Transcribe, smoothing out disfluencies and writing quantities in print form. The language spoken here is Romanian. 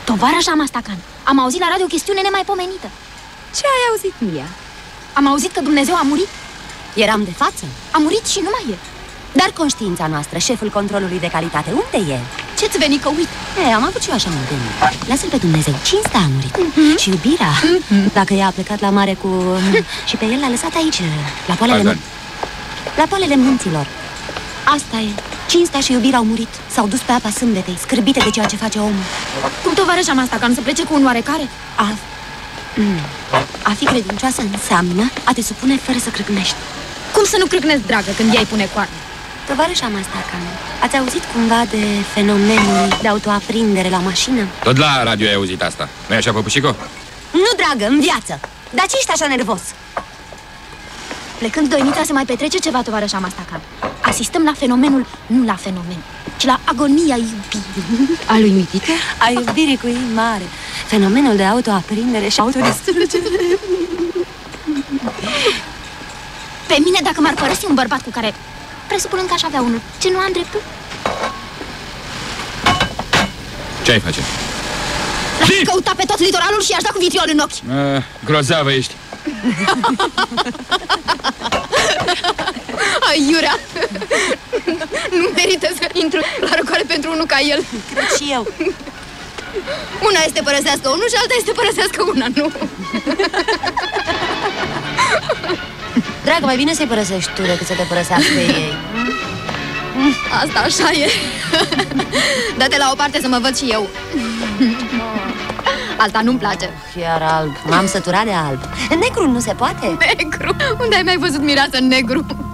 Tovarășa Mastacan, am auzit la radio o chestiune nemaipomenită. Ce ai auzit, Mia? Am auzit că Dumnezeu a murit. Eram de față. A murit și nu mai e. Dar conștiința noastră, șeful controlului de calitate, unde e? Ce-ți veni că uit? Am avut și eu așa mult gândit. Lasă-l pe Dumnezeu, cinstea a murit. Și iubirea, dacă ea a plecat la mare cu... și pe el l-a lăsat aici, la poalele munților. Asta e. Cinstea și iubirea au murit. S-au dus pe apa sâmbetei, scârbite de ceea ce face omul. Cum tovarășa Mastacan să plece cu un oarecare? A fi credincioasă înseamnă a te supune fără să crâcnești. Cum să nu crâcnesc, dragă, când ea îi pune coarne? Tovarășa Mastacan, ați auzit cumva de fenomenul de autoaprindere la mașină? Tot la radio ai auzit asta. Nu-i așa, păpușico? Nu, dragă, în viață. Dar ce ești așa nervos? Plecând Doinița se mai petrece ceva, tovarășa Mastacan. Asistăm la fenomenul, nu la fenomen, ci la agonia iubirii. A lui Mitică? A iubirii cu ei mare. Fenomenul de autoaprindere și autodistrugere. Pe mine, dacă m-ar părăsi un bărbat cu care, presupunând că aș avea unul, ce nu am dreptul? Ce ai face? L-aș căuta pe tot litoralul și i-aș da cu vitriol în ochi. Grozavă ești. Aiurea! Nu merită să intru la răcoare pentru unul ca el. Cred și eu. Una este părăsească unul și alta este părăsească una, nu? Dragă, mai bine să-i părăsești tu decât să te părăsească ei. Asta așa e. Dă-te la o parte să mă văd și eu. Alta nu-mi place. Chiar alb. M-am săturat de alb. Negru nu se poate? Negru? Unde ai mai văzut mireasă negru?